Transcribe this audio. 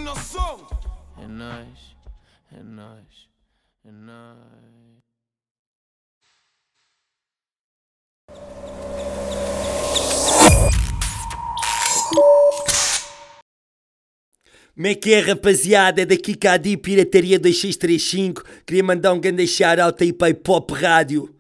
noção. É nóis, é nóis, é nóis. Como é que é, rapaziada? É daqui Cadi, Pirataria 2635. Queria mandar um grande shout-out aí para a Hip Hop Rádio.